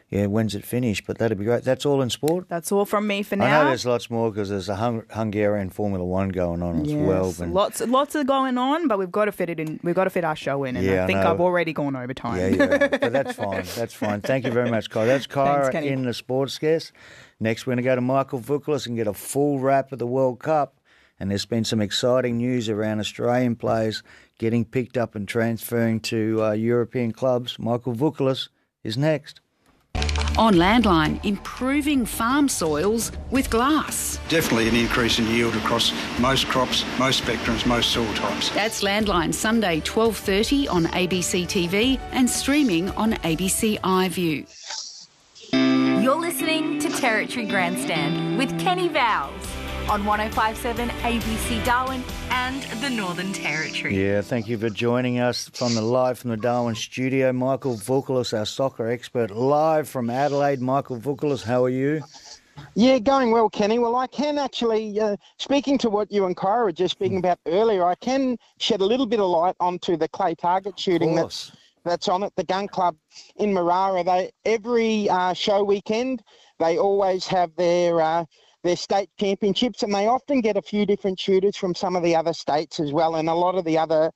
when's it finish? But that'd be great. That's all in sport? That's all from me for now. I know there's lots more because there's a Hungarian Formula One going on as well. And lots are going on, but we've got to fit it in. We've got to fit our show in, and I think I've already gone over time. Yeah. But that's fine. That's fine. Thank you very much, Kyra. That's Kyra in the Sports Guest. Next, we're going to go to Michael Vukalis and get a full wrap of the World Cup. And there's been some exciting news around Australian players getting picked up and transferring to European clubs. Michael Vukalis is next. On Landline, improving farm soils with glass. Definitely an increase in yield across most crops, most spectrums, most soil types. That's Landline, Sunday 12:30 on ABC TV and streaming on ABC iView. You're listening to Territory Grandstand with Kenny Vowles on 105.7 ABC Darwin and the Northern Territory. Yeah, thank you for joining us live from the Darwin studio. Michael Vukalis, our soccer expert, live from Adelaide. Michael Vukalis, how are you? Yeah, going well, Kenny. Well, I can actually, speaking to what you and Kyra were just speaking about earlier, I can shed a little bit of light onto the clay target shooting that's on at the Gun Club in Marara. Every show weekend, they always have their state championships, and they often get a few different shooters from some of the other states as well, and a lot of the other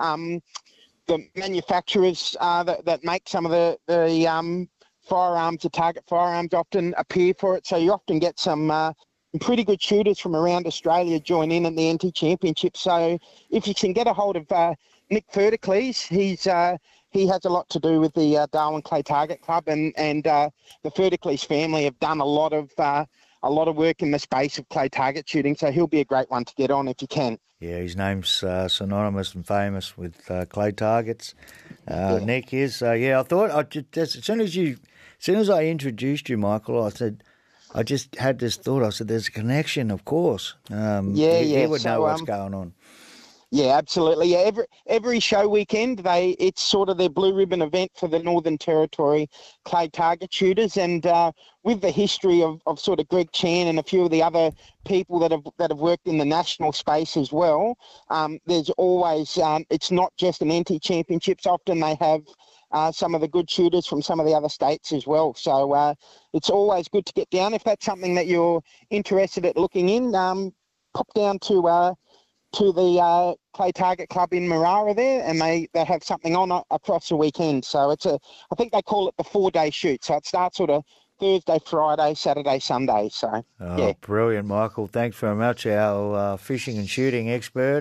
the manufacturers that make some of the firearms, the target firearms, often appear for it. So you often get some pretty good shooters from around Australia join in at the NT Championship. So if you can get a hold of Nick Ferticles, he has a lot to do with the Darwin Clay Target Club, and the Ferticles family have done a lot of work in the space of clay target shooting, so he'll be a great one to get on if you can. Yeah, his name's synonymous and famous with clay targets. Nick is. I thought as soon as I introduced you, Michael, I just had this thought. I said, "There's a connection, of course." He would know what's going on. Yeah, absolutely. Yeah, every show weekend, it's sort of their blue ribbon event for the Northern Territory clay target shooters, and with the history of sort of Greg Chan and a few of the other people that have worked in the national space as well, there's always it's not just an NT Championships. Often they have some of the good shooters from some of the other states as well. So it's always good to get down. If that's something that you're interested at looking in, pop down to the Clay Target Club in Marara there, and they have something on across the weekend. So I think they call it the 4-day shoot. So it starts sort of Thursday, Friday, Saturday, Sunday. So, yeah. Brilliant, Michael. Thanks very much, our fishing and shooting expert.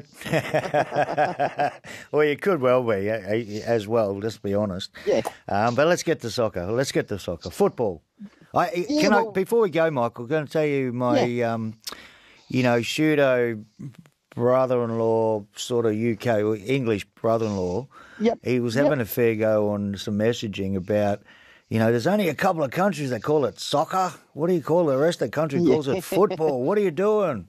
Well, you could well be as well, let's be honest. Yeah. But let's get to soccer. Football. Before we go, Michael, I'm going to tell you my, pseudo brother-in-law, sort of UK or English brother-in-law. Yep. He was having a fair go on some messaging about, there's only a couple of countries that call it soccer. What do you call it? The rest of the country calls it football. What are you doing?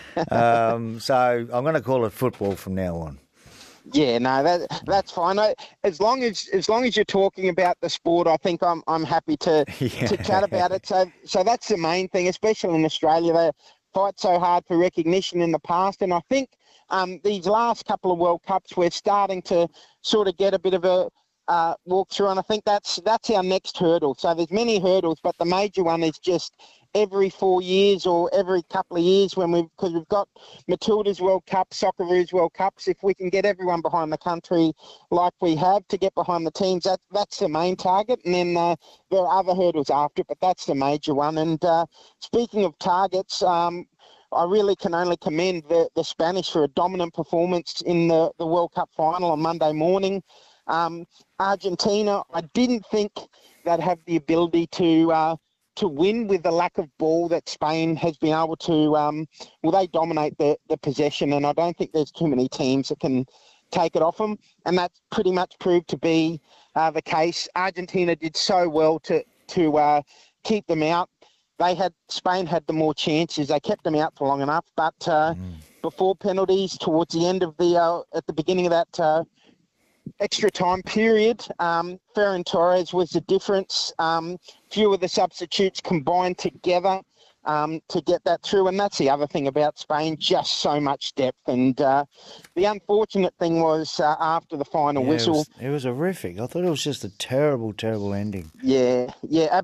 So I'm going to call it football from now on. Yeah, no, that's fine. As long as you're talking about the sport, I think I'm happy to chat about it. So that's the main thing, especially in Australia. They fight so hard for recognition in the past, and I think these last couple of World Cups we're starting to sort of get a bit of a walk through, and I think that's our next hurdle. So there's many hurdles, but the major one is just every 4 years or every couple of years because we've got Matilda's World Cup, Socceroos World Cups. If we can get everyone behind the country like we have to get behind the teams, that's the main target. And then there are other hurdles after it, but that's the major one. And speaking of targets, I really can only commend the Spanish for a dominant performance in the World Cup final on Monday morning. Argentina, I didn't think they'd have the ability to win with the lack of ball that Spain has been able to. They dominate the possession, and I don't think there's too many teams that can take it off them, and that's pretty much proved to be the case. Argentina did so well to keep them out. Spain had the more chances. They kept them out for long enough, but before penalties, towards the end of at the beginning of that extra time period, Ferran Torres was the difference. Few of the substitutes combined together to get that through, and that's the other thing about Spain, just so much depth. And the unfortunate thing was after the final whistle. It was horrific. I thought it was just a terrible, terrible ending. Yeah,